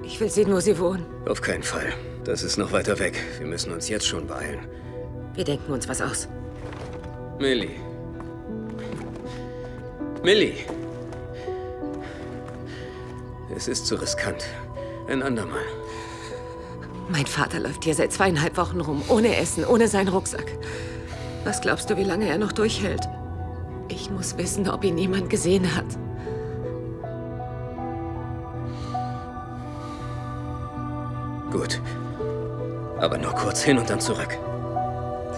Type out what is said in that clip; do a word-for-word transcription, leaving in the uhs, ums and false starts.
Ich will sehen, wo Sie wohnen. Auf keinen Fall. Das ist noch weiter weg. Wir müssen uns jetzt schon beeilen. Wir denken uns was aus. Millie. Millie. Es ist zu riskant. Ein andermal. Mein Vater läuft hier seit zweieinhalb Wochen rum, ohne Essen, ohne seinen Rucksack. Was glaubst du, wie lange er noch durchhält? Ich muss wissen, ob ihn jemand gesehen hat. Gut. Aber nur kurz hin und dann zurück.